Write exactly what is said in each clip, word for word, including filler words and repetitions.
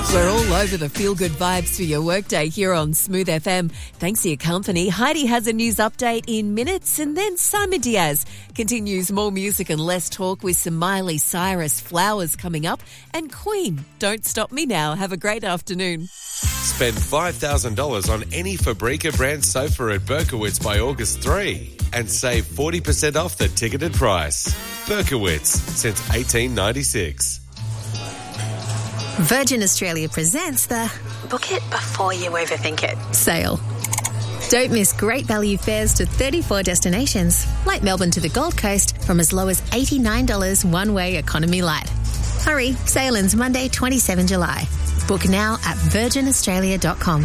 We're all over the feel-good vibes for your workday here on Smooth F M. Thanks for your company. Heidi has a news update in minutes, and then Simon Diaz continues more music and less talk with some Miley Cyrus Flowers coming up, and Queen, Don't Stop Me Now. Have a great afternoon. Spend five thousand dollars on any Fabrica brand sofa at Berkowitz by August third and save forty percent off the ticketed price. Berkowitz, since eighteen ninety-six. Virgin Australia presents the Book It Before You Overthink It sale. Don't miss great value fares to thirty-four destinations, like Melbourne to the Gold Coast, from as low as eighty-nine dollars one-way economy light. Hurry, sale ends Monday, the twenty-seventh of July. Book now at virgin australia dot com.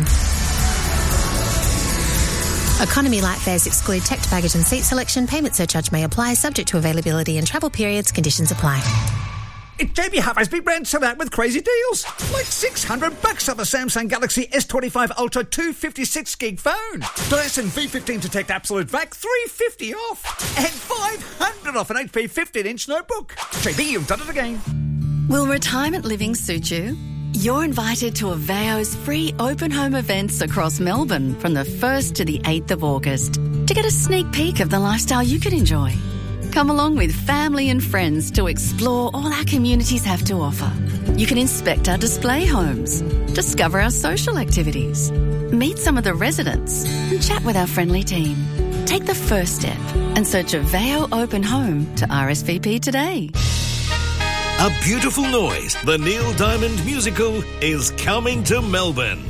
Economy light fares exclude checked baggage and seat selection. Payment surcharge may apply, subject to availability and travel periods. Conditions apply. It's J B Hi-Fi's big brand sell out with crazy deals. Like six hundred bucks off a Samsung Galaxy S twenty-five Ultra two fifty-six gig phone. Dyson V fifteen Detect Absolute Vac three fifty off. And five hundred off an H P fifteen inch notebook. J B, you've done it again. Will retirement living suit you? You're invited to Aveo's free open home events across Melbourne from the first to the eighth of August to get a sneak peek of the lifestyle you could enjoy. Come along with family and friends to explore all our communities have to offer. You can inspect our display homes, discover our social activities, meet some of the residents and chat with our friendly team. Take the first step and search Aveo Open Home to R S V P today. A Beautiful Noise, the Neil Diamond musical, is coming to Melbourne.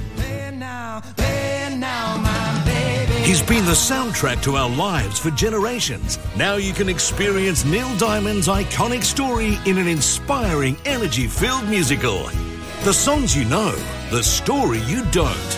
He's been the soundtrack to our lives for generations. Now you can experience Neil Diamond's iconic story in an inspiring, energy-filled musical. The songs you know, the story you don't.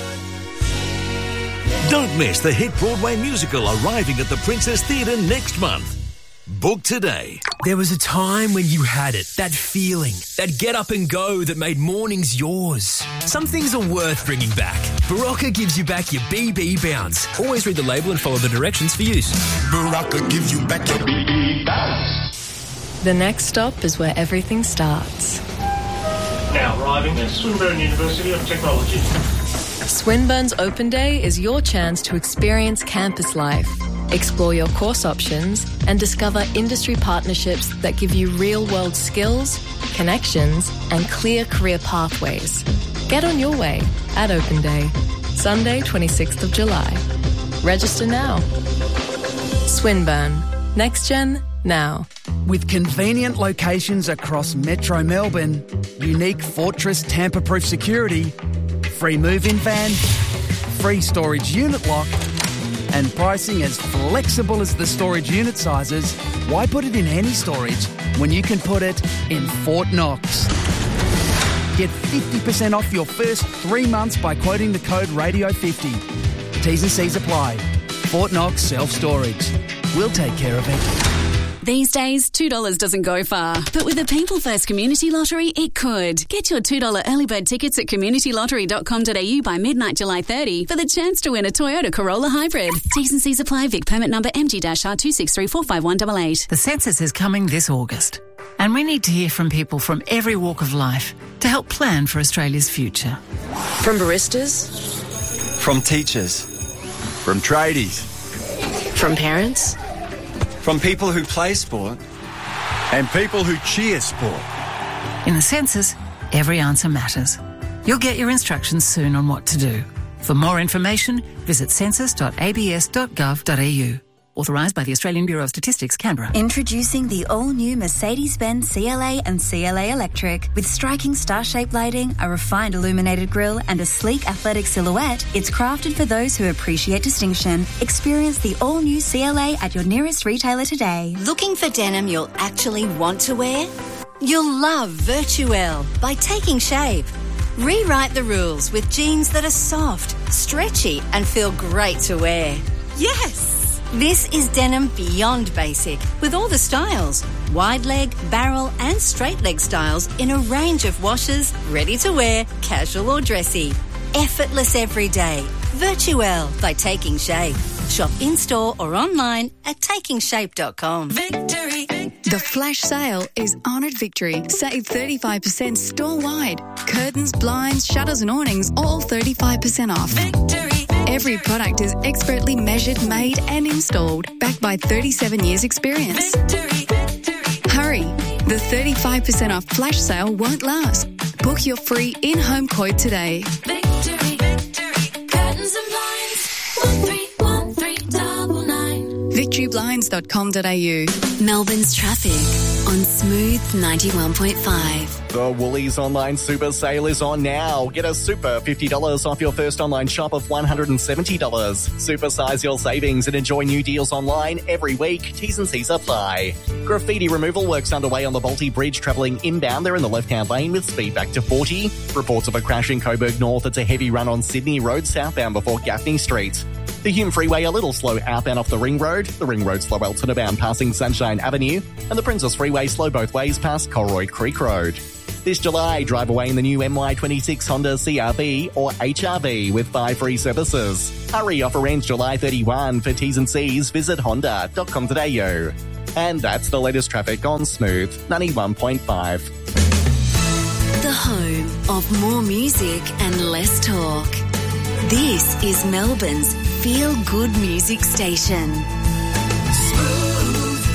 Don't miss the hit Broadway musical arriving at the Princess Theatre next month. Book today. There was a time when you had it, that feeling, that get up and go that made mornings yours. Some things are worth bringing back. Barocca gives you back your B B bounce. Always read the label and follow the directions for use. Barocca gives you back your B B bounce. The next stop is where everything starts. Now arriving at Swinburne University of Technology. Swinburne's Open Day is your chance to experience campus life, explore your course options, and discover industry partnerships that give you real-world skills, connections, and clear career pathways. Get on your way at Open Day, Sunday, twenty-sixth of July. Register now. Swinburne. Next Gen, now. With convenient locations across Metro Melbourne, unique Fortress tamper-proof security, free move-in van, free storage unit lock, and pricing as flexible as the storage unit sizes, why put it in any storage when you can put it in Fort Knox? Get fifty percent off your first three months by quoting the code radio fifty. T's and C's apply. Fort Knox Self-Storage. We'll take care of it. These days, two dollars doesn't go far. But with the People First Community Lottery, it could. Get your two dollars early bird tickets at community lottery dot com dot a u by midnight July thirtieth for the chance to win a Toyota Corolla Hybrid. T's and C's apply. Vic permit number M G R two six three four five one eight eight. The census is coming this August, and we need to hear from people from every walk of life to help plan for Australia's future. From baristas, from teachers, from tradies, from parents, from people who play sport and people who cheer sport. In the census, every answer matters. You'll get your instructions soon on what to do. For more information, visit census dot a b s dot gov dot a u. Authorised by the Australian Bureau of Statistics, Canberra. Introducing the all-new Mercedes-Benz C L A and C L A Electric. With striking star-shaped lighting, a refined illuminated grille and a sleek athletic silhouette, it's crafted for those who appreciate distinction. Experience the all-new C L A at your nearest retailer today. Looking for denim you'll actually want to wear? You'll love Virtuelle by Taking Shape. Rewrite the rules with jeans that are soft, stretchy and feel great to wear. Yes! This is denim beyond basic, with all the styles. Wide leg, barrel and straight leg styles in a range of washes, ready to wear, casual or dressy. Effortless every day. Virtuelle by Taking Shape. Shop in-store or online at taking shape dot com. Victory. The flash sale is on at Victory. Save thirty-five percent store-wide. Curtains, blinds, shutters and awnings, all thirty-five percent off. Victory. Every product is expertly measured, made and installed, backed by thirty-seven years experience. Victory. Victory. Hurry. The thirty-five percent off flash sale won't last. Book your free in-home quote today. Victory. Victory. Curtains and blinds. one three one three nine nine. victory blinds dot com dot a u. Melbourne's traffic on Smooth ninety-one point five. The Woolies online super sale is on now. Get a super fifty dollars off your first online shop of one hundred seventy dollars. Supersize your savings and enjoy new deals online every week. T's and C's apply. Graffiti removal works underway on the Balti Bridge travelling inbound. They're in the left-hand lane with speed back to forty. Reports of a crash in Coburg North. It's a heavy run on Sydney Road southbound before Gaffney Street. The Hume Freeway a little slow outbound off the Ring Road. The Ring Road slow Elton abound passing Sunshine Avenue. And the Princess Freeway slow both ways past Colroy Creek Road. This July, drive away in the new M Y twenty-six Honda C R V or H R V with five free services. Hurry, offer ends July thirty-first. For T's and C's, visit honda dot com dot a u. And that's the latest traffic on Smooth ninety-one point five. The home of more music and less talk. This is Melbourne's feel-good music station. Smooth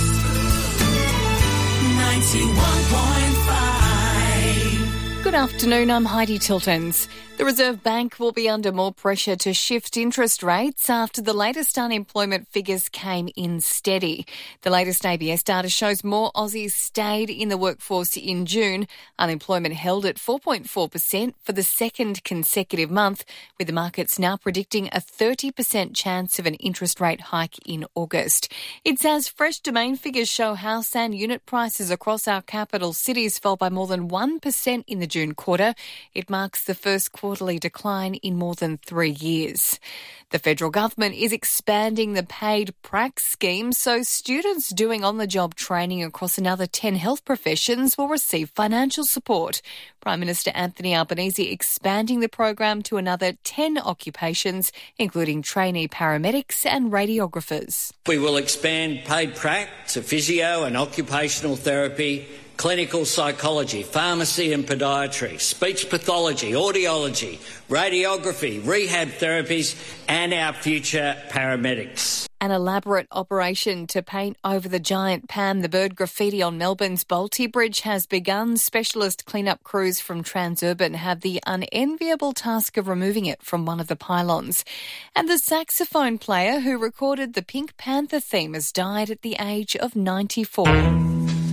ninety-one point five. Good afternoon, I'm Heidi Tiltons. The Reserve Bank will be under more pressure to shift interest rates after the latest unemployment figures came in steady. The latest A B S data shows more Aussies stayed in the workforce in June. Unemployment held at four point four percent for the second consecutive month, with the markets now predicting a thirty percent chance of an interest rate hike in August. It's as fresh domain figures show house and unit prices across our capital cities fell by more than one percent in the June quarter. It marks the first quarterly decline in more than three years. The federal government is expanding the paid prac scheme, so students doing on-the-job training across another ten health professions will receive financial support. Prime Minister Anthony Albanese expanding the program to another ten occupations, including trainee paramedics and radiographers. We will expand paid prac to physio and occupational therapy, clinical psychology, pharmacy and podiatry, speech pathology, audiology, radiography, rehab therapies and our future paramedics. An elaborate operation to paint over the giant Pam the Bird graffiti on Melbourne's Balti Bridge has begun. Specialist clean-up crews from Transurban have the unenviable task of removing it from one of the pylons. And the saxophone player who recorded the Pink Panther theme has died at the age of ninety-four.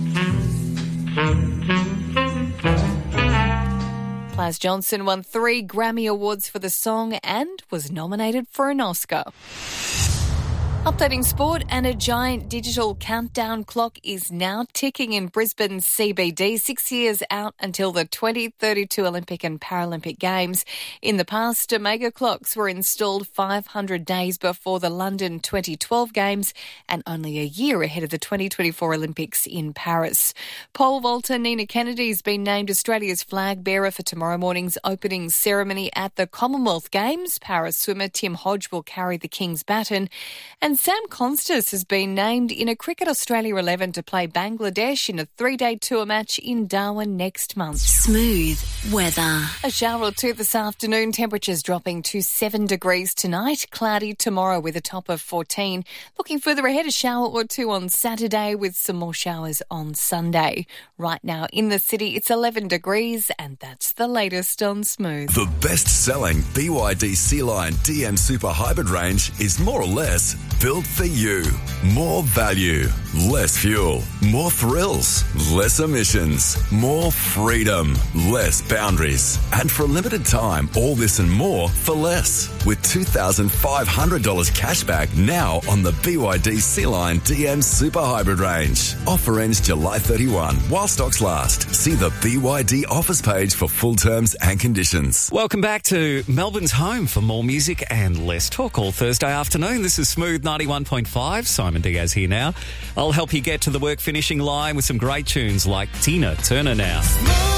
Plas Johnson won three Grammy Awards for the song and was nominated for an Oscar. Updating sport, and a giant digital countdown clock is now ticking in Brisbane's C B D, six years out until the twenty thirty-two Olympic and Paralympic Games. In the past, mega clocks were installed five hundred days before the London twenty twelve Games and only a year ahead of the twenty twenty-four Olympics in Paris. Pole vaulter Nina Kennedy has been named Australia's flag bearer for tomorrow morning's opening ceremony at the Commonwealth Games. Paris swimmer Tim Hodge will carry the King's baton. And Sam Constas has been named in a Cricket Australia eleven to play Bangladesh in a three-day tour match in Darwin next month. Smooth weather. A shower or two this afternoon, temperatures dropping to seven degrees tonight. Cloudy tomorrow with a top of fourteen. Looking further ahead, a shower or two on Saturday with some more showers on Sunday. Right now in the city, it's eleven degrees, and that's the latest on Smooth. The best-selling B Y D C-Line D M Super Hybrid range is more or less built for you. More value, less fuel, more thrills, less emissions, more freedom, less boundaries. And for a limited time, all this and more for less. With two thousand five hundred dollars cashback now on the B Y D C-Line D M Super Hybrid range. Offer ends July thirty-first while stocks last. See the B Y D offers page for full terms and conditions. Welcome back to Melbourne's home for more music and less talk all Thursday afternoon. This is Smooth ninety-one point five. Simon Diaz here now. I'll help you get to the work finishing line with some great tunes like Tina Turner now.